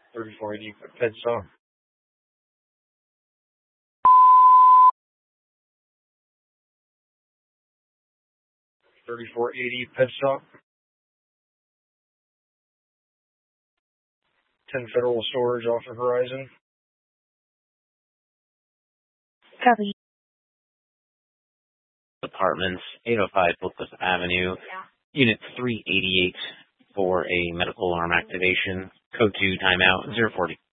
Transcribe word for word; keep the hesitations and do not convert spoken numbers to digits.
thirty-four eighty Ped Stop. thirty-four eighty Ped Stop. ten Federal Storage off of Horizon. Copy. Apartments, eight oh five Fulcliffe Avenue, Unit three eighty-eight for a medical alarm activation. Code two timeout, zero forty.